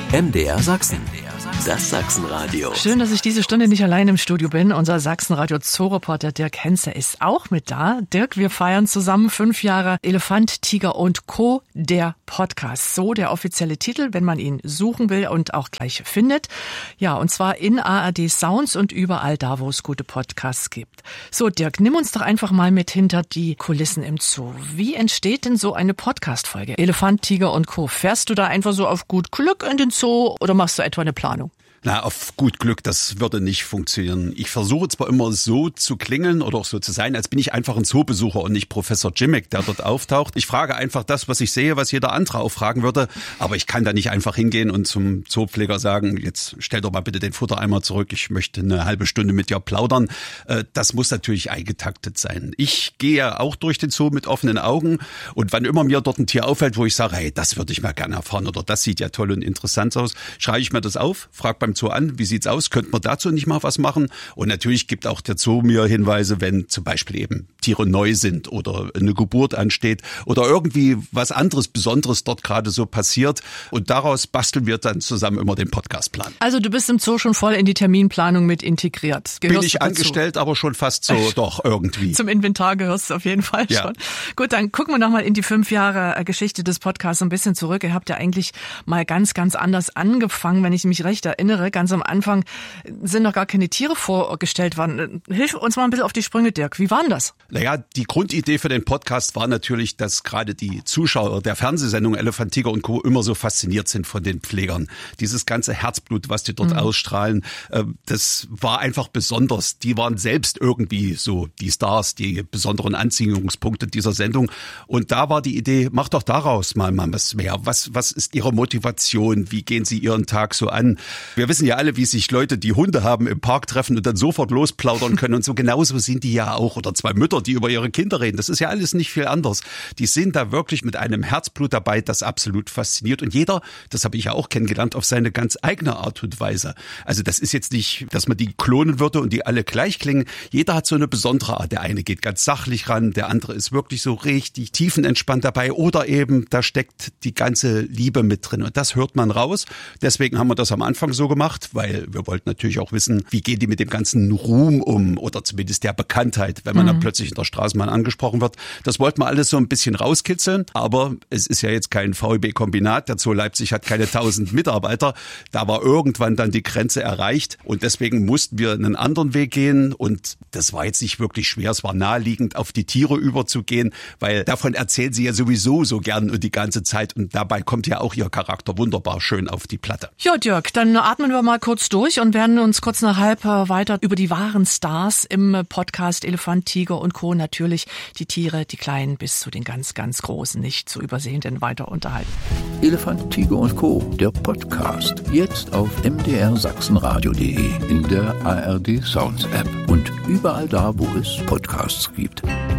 MDR Sachsen. Das Sachsenradio. Schön, dass ich diese Stunde nicht allein im Studio bin. Unser Sachsenradio-Zoo-Reporter Dirk Henze ist auch mit da. Dirk, wir feiern zusammen 5 Jahre Elefant, Tiger und Co., der Podcast. So der offizielle Titel, wenn man ihn suchen will und auch gleich findet. Ja, und zwar in ARD Sounds und überall da, wo es gute Podcasts gibt. So, Dirk, nimm uns doch einfach mal mit hinter die Kulissen im Zoo. Wie entsteht denn so eine Podcast-Folge? Elefant, Tiger und Co. Fährst du da einfach so auf gut Glück in den Zoo oder machst du etwa eine Planung? Na, auf gut Glück, das würde nicht funktionieren. Ich versuche zwar immer so zu klingeln oder auch so zu sein, als bin ich einfach ein Zoobesucher und nicht Professor Jimmick, der dort auftaucht. Ich frage einfach das, was ich sehe, was jeder andere auch fragen würde. Aber ich kann da nicht einfach hingehen und zum Zoopfleger sagen, jetzt stell doch mal bitte den Futtereimer zurück, ich möchte eine halbe Stunde mit dir plaudern. Das muss natürlich eingetaktet sein. Ich gehe auch durch den Zoo mit offenen Augen und wann immer mir dort ein Tier auffällt, wo ich sage, hey, das würde ich mal gerne erfahren oder das sieht ja toll und interessant aus, schreibe ich mir das auf, frage beim Zoo an, wie sieht's aus, könnte man dazu nicht mal was machen? Und natürlich gibt auch der Zoo mir Hinweise, wenn zum Beispiel eben Tiere neu sind oder eine Geburt ansteht oder irgendwie was anderes Besonderes dort gerade so passiert. Und daraus basteln wir dann zusammen immer den Podcastplan. Also du bist im Zoo schon voll in die Terminplanung mit integriert. Bin ich angestellt, aber schon fast so doch irgendwie. Zum Inventar gehörst du auf jeden Fall schon. Gut, dann gucken wir nochmal in die 5 Jahre Geschichte des Podcasts ein bisschen zurück. Ihr habt ja eigentlich mal ganz, ganz anders angefangen, wenn ich mich recht erinnere. Ganz am Anfang sind noch gar keine Tiere vorgestellt worden. Hilf uns mal ein bisschen auf die Sprünge, Dirk. Wie war denn das? Naja, die Grundidee für den Podcast war natürlich, dass gerade die Zuschauer der Fernsehsendung Elefant, Tiger und Co. immer so fasziniert sind von den Pflegern. Dieses ganze Herzblut, was die dort ausstrahlen, das war einfach besonders. Die waren selbst irgendwie so die Stars, die besonderen Anziehungspunkte dieser Sendung. Und da war die Idee, mach doch daraus mal was mehr. Was ist ihre Motivation? Wie gehen sie ihren Tag so an? Wir wissen ja alle, wie sich Leute, die Hunde haben, im Park treffen und dann sofort losplaudern können. Und so genauso sind die ja auch. Oder 2 Mütter, die über ihre Kinder reden. Das ist ja alles nicht viel anders. Die sind da wirklich mit einem Herzblut dabei, das absolut fasziniert. Und jeder, das habe ich ja auch kennengelernt, auf seine ganz eigene Art und Weise. Also das ist jetzt nicht, dass man die klonen würde und die alle gleich klingen. Jeder hat so eine besondere Art. Der eine geht ganz sachlich ran, der andere ist wirklich so richtig tiefenentspannt dabei. Oder eben, da steckt die ganze Liebe mit drin. Und das hört man raus. Deswegen haben wir das am Anfang so gemacht, weil wir wollten natürlich auch wissen, wie gehen die mit dem ganzen Ruhm um oder zumindest der Bekanntheit, wenn man dann plötzlich in der Straßenbahn angesprochen wird. Das wollten wir alles so ein bisschen rauskitzeln, aber es ist ja jetzt kein VEB-Kombinat, der Zoo Leipzig hat keine 1000 Mitarbeiter, da war irgendwann dann die Grenze erreicht und deswegen mussten wir einen anderen Weg gehen und das war jetzt nicht wirklich schwer, es war naheliegend, auf die Tiere überzugehen, weil davon erzählen sie ja sowieso so gern und die ganze Zeit und dabei kommt ja auch ihr Charakter wunderbar schön auf die Platte. Ja, Dirk, dann atmen wir mal kurz durch und werden uns kurz nach halb weiter über die wahren Stars im Podcast Elefant, Tiger und Co. natürlich die Tiere, die Kleinen bis zu den ganz, ganz Großen nicht zu übersehenden weiter unterhalten. Elefant, Tiger und Co. der Podcast. Jetzt auf mdrsachsenradio.de, in der ARD Sounds App und überall da, wo es Podcasts gibt.